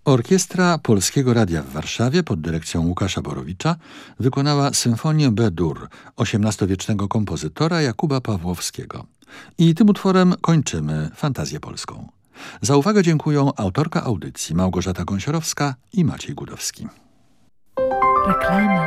Orkiestra Polskiego Radia w Warszawie pod dyrekcją Łukasza Borowicza wykonała symfonię B-dur XVIII-wiecznego kompozytora Jakuba Pawłowskiego. I tym utworem kończymy Fantazję Polską. Za uwagę dziękują autorka audycji Małgorzata Gąsiorowska i Maciej Gudowski. Reklama.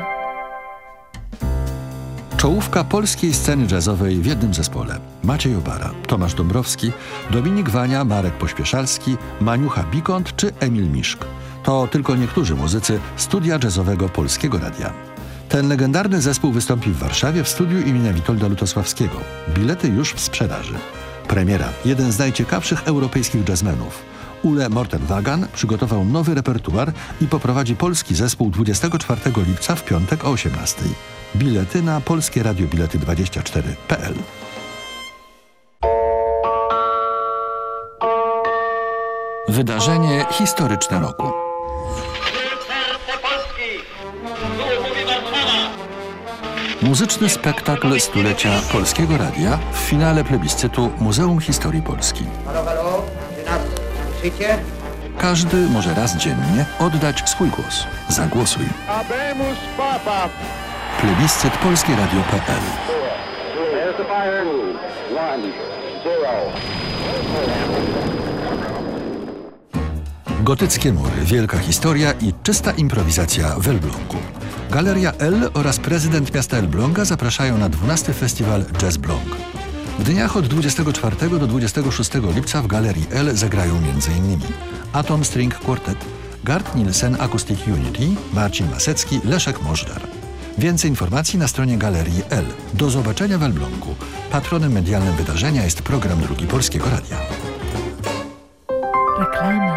Czołówka polskiej sceny jazzowej w jednym zespole. Maciej Obara, Tomasz Dąbrowski, Dominik Wania, Marek Pośpieszalski, Maniucha Bikont czy Emil Miszk. To tylko niektórzy muzycy studia jazzowego Polskiego Radia. Ten legendarny zespół wystąpi w Warszawie w studiu imienia Witolda Lutosławskiego. Bilety już w sprzedaży. Premiera. Jeden z najciekawszych europejskich jazzmenów. Ule Mortenwagan przygotował nowy repertuar i poprowadzi polski zespół 24 lipca w piątek o 18:00. Bilety na polskieradiobilety24.pl. Wydarzenie historyczne roku. Muzyczny spektakl stulecia Polskiego Radia w finale plebiscytu Muzeum Historii Polski. Halo, czy nas słyszycie? Każdy może raz dziennie oddać swój głos. Zagłosuj. Habemus Papa. Plebiscyt polskieradio.pl. Gotyckie mury, wielka historia i czysta improwizacja w Elblągu. Galeria L oraz prezydent miasta Elbląga zapraszają na 12. festiwal Jazz Bląg. W dniach od 24 do 26 lipca w Galerii L zagrają m.in. Atom String Quartet, Gard Nielsen Acoustic Unity, Marcin Masecki, Leszek Możdżar. Więcej informacji na stronie Galerii L. Do zobaczenia w Elblągu. Patronem medialnym wydarzenia jest program Drugi Polskiego Radia. Reklama.